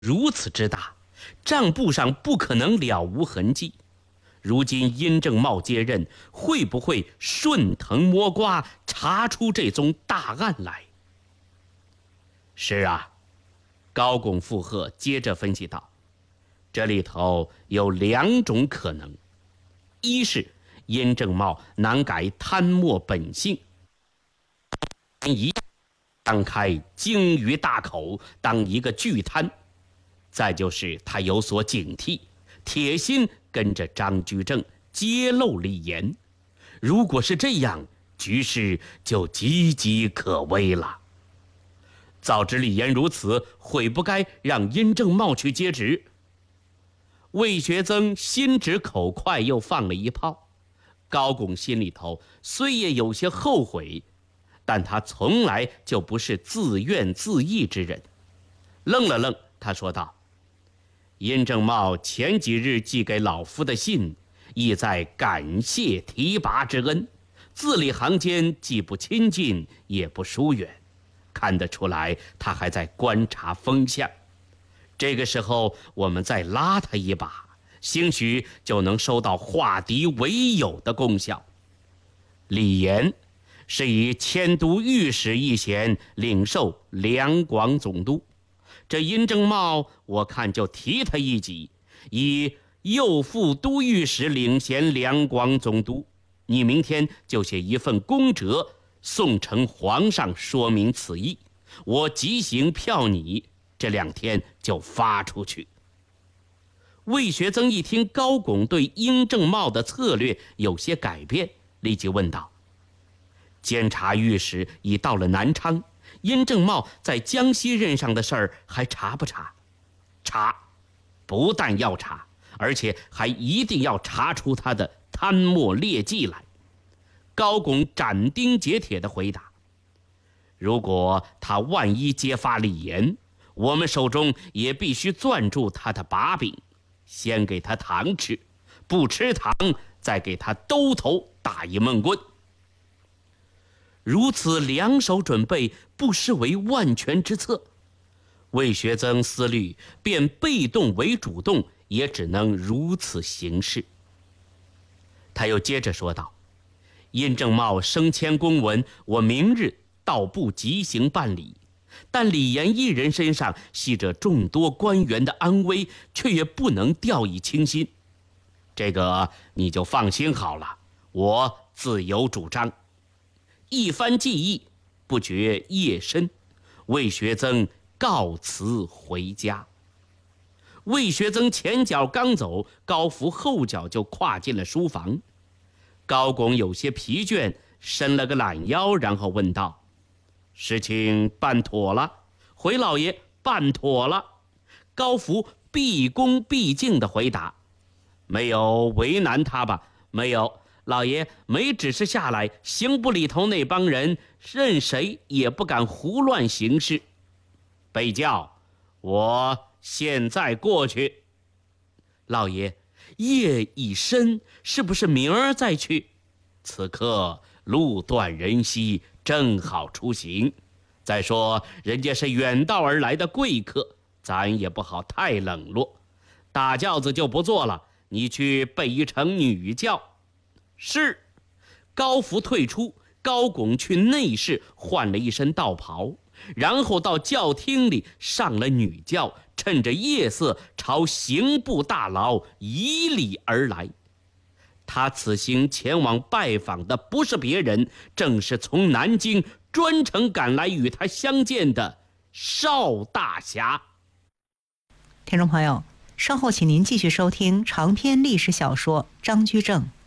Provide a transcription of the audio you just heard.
如此之大，账簿上不可能了无痕迹。如今殷正茂接任，会不会顺藤摸瓜查出这宗大案来？是啊，高拱附和，接着分析道，这里头有2种可能：一是殷正茂难改贪墨本性，张开鲸鱼大口当一个巨贪；再就是他有所警惕，铁心跟着张居正揭露李严。如果是这样，局势就岌岌可危了。早知李严如此，悔不该让殷正茂去接职。魏学增心直口快，又放了一炮。高拱心里头虽也有些后悔，但他从来就不是自怨自艾之人。愣了愣，他说道，殷正茂前几日寄给老夫的信，意在感谢提拔之恩，字里行间既不亲近也不疏远，看得出来他还在观察风向。这个时候我们再拉他一把，兴许就能收到化敌为友的功效。李严是以迁都御史一衔领受两广总督，这殷正茂我看就提他一级，以右副都御史领衔两广总督。你明天就写一份公折送呈皇上，说明此意，我即行票拟，这2天就发出去。魏学增一听高拱对殷正茂的策略有些改变，立即问道，监察御史已到了南昌，殷正茂在江西任上的事儿还查不查？查，不但要查，而且还一定要查出他的贪墨劣迹来。高拱斩钉截铁地回答，如果他万一揭发李严，我们手中也必须攥住他的把柄，先给他糖吃，不吃糖再给他兜头打一闷棍。如此两手准备，不失为万全之策。魏学增思虑，便被动为主动，也只能如此行事。他又接着说道，殷正茂升迁公文，我明日到部即行办理，但李严一人身上系着众多官员的安危，却也不能掉以轻心。这个你就放心好了，我自有主张。一番记忆，不觉夜深，魏学增告辞回家。魏学增前脚刚走，高福后脚就跨进了书房。高拱有些疲倦，伸了个懒腰，然后问道，事情办妥了？回老爷，办妥了。高福毕恭毕敬地回答，没有为难他吧？没有，老爷没指示下来，刑部里头那帮人任谁也不敢胡乱行事。备轿，我现在过去。老爷，夜已深，是不是明儿再去？此刻路断人稀，正好出行。再说人家是远道而来的贵客，咱也不好太冷落。大轿子就不坐了，你去备一乘女轿。是。高福退出，高拱去内室换了一身道袍，然后到轿厅里上了女轿，趁着夜色朝刑部大牢以礼而来。他此行前往拜访的不是别人，正是从南京专程赶来与他相见的邵大侠。 听众朋友，稍后请您继续收听长篇历史小说《张居正》。